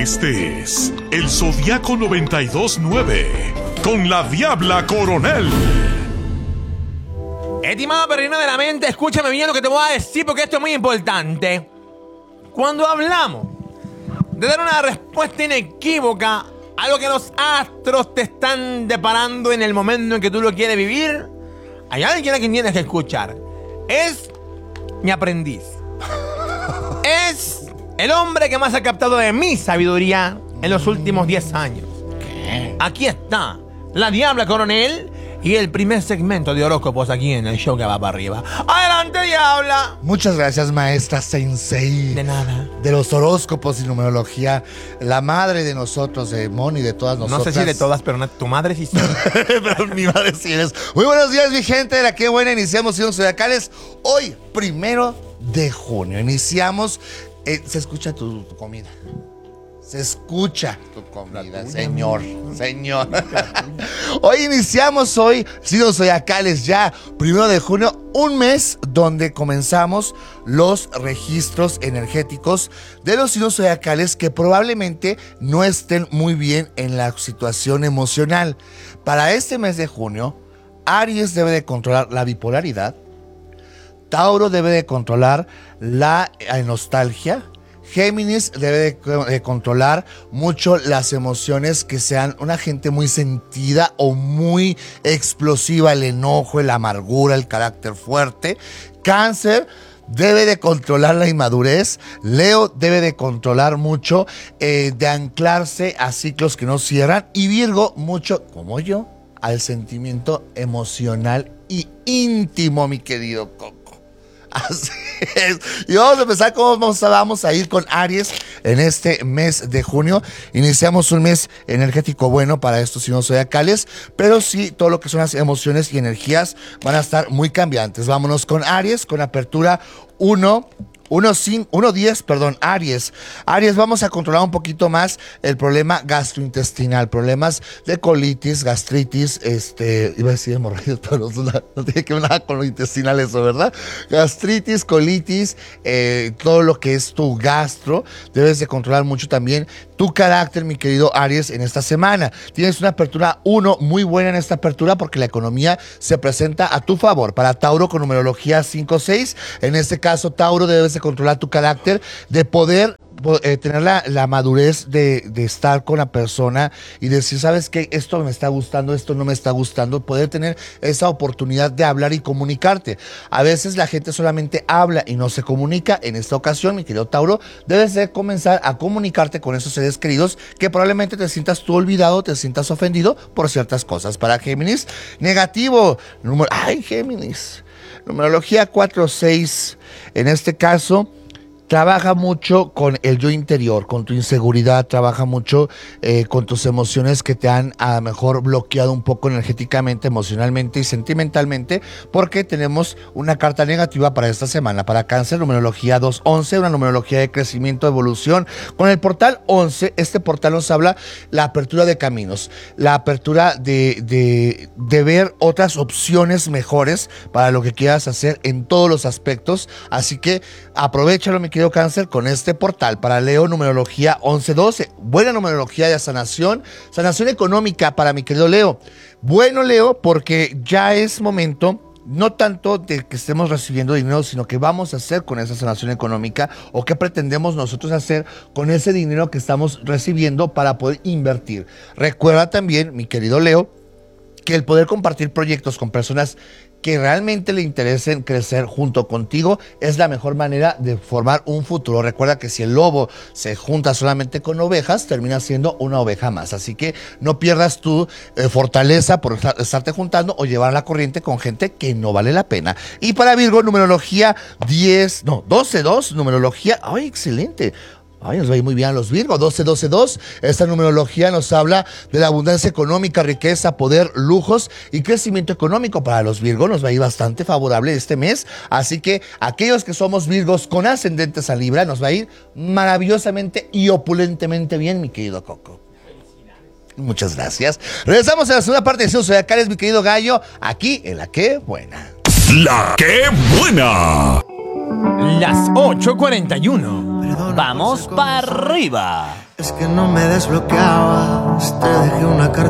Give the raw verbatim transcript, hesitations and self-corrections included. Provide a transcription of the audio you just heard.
Este es el Zodiaco noventa y dos nueve con la Diabla Coronel. Estimado perrino de la mente, escúchame bien lo que te voy a decir porque esto es muy importante. Cuando hablamos de dar una respuesta inequívoca a lo que los astros te están deparando en el momento en que tú lo quieres vivir, hay alguien a quien tienes que escuchar. Es mi aprendiz. Es el hombre que más ha captado de mi sabiduría en los últimos diez años. ¿Qué? Aquí está la Diabla Coronel y el primer segmento de horóscopos aquí en el show que va para arriba. ¡Adelante, Diabla! Muchas gracias, maestra Sensei. De nada. De los horóscopos y numerología, la madre de nosotros, de Moni, de todas nosotras. No sé si de todas, pero tu madre sí. Pero mi madre sí eres. Muy buenos días, mi gente de la que buena. Iniciamos Signos Zodiacales hoy, primero de junio. Iniciamos. Eh, se escucha tu, tu comida. Se escucha tu comida, señor, señor. Hoy iniciamos hoy Signos Zodiacales ya, primero de junio, un mes donde comenzamos los registros energéticos de los signos zodiacales que probablemente no estén muy bien en la situación emocional. Para este mes de junio, Aries debe de controlar la bipolaridad, Tauro debe de controlar la nostalgia, Géminis debe de, de controlar mucho las emociones, que sean una gente muy sentida o muy explosiva, el enojo, la amargura, el carácter fuerte. Cáncer debe de controlar la inmadurez. Leo debe de controlar mucho, eh, de anclarse a ciclos que no cierran. Y Virgo mucho, como yo, al sentimiento emocional y íntimo, mi querido Coco. Así es. Y vamos a empezar como vamos a, vamos a ir con Aries en este mes de junio. Iniciamos un mes energético bueno para estos signos zodiacales, pero sí, todo lo que son las emociones y energías van a estar muy cambiantes. Vámonos con Aries, con apertura uno. uno diez, perdón, Aries. Aries, vamos a controlar un poquito más el problema gastrointestinal, problemas de colitis, gastritis, este, iba a decir hemorroides, pero no, no tiene que ver nada con lo intestinal eso, ¿verdad? Gastritis, colitis, eh, todo lo que es tu gastro, debes de controlar mucho también tu carácter, mi querido Aries, en esta semana. Tienes una apertura uno muy buena en esta apertura porque la economía se presenta a tu favor. Para Tauro con numerología cinco seis, en este caso Tauro debes de controlar tu carácter, de poder eh, tener la, la madurez de, de estar con la persona y decir, ¿sabes qué? Esto me está gustando, esto no me está gustando. Poder tener esa oportunidad de hablar y comunicarte. A veces la gente solamente habla y no se comunica. En esta ocasión, mi querido Tauro, debes de comenzar a comunicarte con esos seres queridos que probablemente te sientas tú olvidado, te sientas ofendido por ciertas cosas. Para Géminis, negativo. Número, ay, Géminis. Numerología cuatro seis. En este caso, trabaja mucho con el yo interior, con tu inseguridad, trabaja mucho eh, con tus emociones que te han a lo mejor bloqueado un poco energéticamente, emocionalmente y sentimentalmente, porque tenemos una carta negativa para esta semana. Para Cáncer, numerología dos once, una numerología de crecimiento, evolución. Con el portal once, este portal nos habla la apertura de caminos, la apertura de, de, de ver otras opciones mejores para lo que quieras hacer en todos los aspectos. Así que aprovéchalo, mi querido Cáncer, con este portal. Para Leo, numerología once doce, buena numerología de sanación, sanación económica para mi querido Leo. Bueno, Leo, porque ya es momento no tanto de que estemos recibiendo dinero, sino que vamos a hacer con esa sanación económica o qué pretendemos nosotros hacer con ese dinero que estamos recibiendo para poder invertir. Recuerda también, mi querido Leo, que el poder compartir proyectos con personas que realmente le interesen crecer junto contigo es la mejor manera de formar un futuro. Recuerda que si el lobo se junta solamente con ovejas, termina siendo una oveja más. Así que no pierdas tu eh, fortaleza por estarte juntando o llevar la corriente con gente que no vale la pena. Y para Virgo, numerología diez, no, doce dos, numerología, ay, excelente. Ay, nos va a ir muy bien a los Virgo, doce doce dos. Esta numerología nos habla de la abundancia económica, riqueza, poder, lujos y crecimiento económico para los Virgo. Nos va a ir bastante favorable este mes. Así que aquellos que somos Virgos con ascendentes a Libra, nos va a ir maravillosamente y opulentemente bien, mi querido Coco. Muchas gracias. Regresamos a la segunda parte de Signos Zodiacales, mi querido Gallo, aquí en La Qué Buena. La Qué Buena. Las ocho cuarenta y uno. Vamos para arriba. Es que no me desbloqueabas, te dejé una